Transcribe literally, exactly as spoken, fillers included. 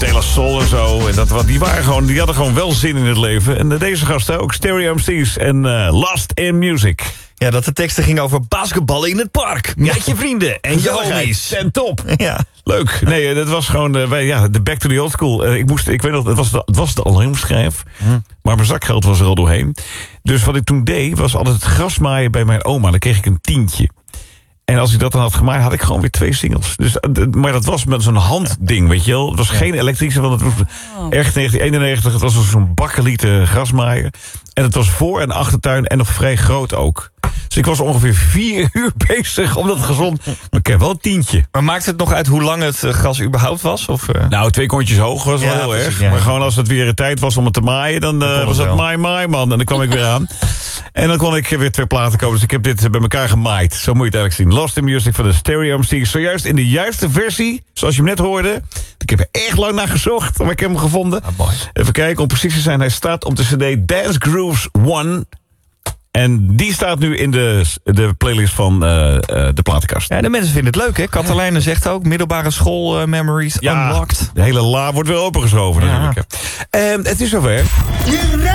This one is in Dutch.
De La Soul en zo. En dat, wat, die, waren gewoon, die hadden gewoon wel zin in het leven. En uh, deze gasten ook. Stereo M C's en uh, Lost in Music. Ja, dat de teksten gingen over basketballen in het park. Met je vrienden en je homies. En top. Ja. Leuk. Nee, dat was gewoon uh, wij, ja, de back to the old school. Uh, ik, moest, ik weet nog, het was de, het was de alarmschijf. Hm. Maar mijn zakgeld was er al doorheen. Dus wat ik toen deed, was altijd het grasmaaien bij mijn oma. Dan kreeg ik een tientje. En als ik dat dan had gemaaid, had ik gewoon weer twee singles. Dus, maar dat was met zo'n handding, weet je wel. Het was ja. geen elektrische, want het was oh. erg negentien eenennegentig. Het was zo'n bakkelieten grasmaaier. En het was voor- en achtertuin en nog vrij groot ook. Dus ik was ongeveer vier uur bezig om dat gezond... Maar ik heb wel een tientje. Maar maakt het nog uit hoe lang het gras überhaupt was? Of, uh... Nou, twee kontjes hoog was wel ja, heel precies, erg. Ja. Maar gewoon als het weer tijd was om het te maaien... dan uh, was het maai, maai, man. En dan kwam ik weer aan. En dan kon ik weer twee platen kopen. Dus ik heb dit bij elkaar gemaaid. Zo moet je het eigenlijk zien. Lost in Music van de Stereo M C. Zojuist in de juiste versie, zoals je hem net hoorde. Ik heb er echt lang naar gezocht, maar ik heb hem gevonden. Ah, even kijken, om precies te zijn. Hij staat op de cd Dance Grooves one... En die staat nu in de, de playlist van uh, uh, de platenkast. Ja, de mensen vinden het leuk, hè? Katelijne zegt ook, middelbare school uh, memories ja, unlocked. De hele la wordt weer opengeschoven. Ja. Natuurlijk. Uh, het is zover.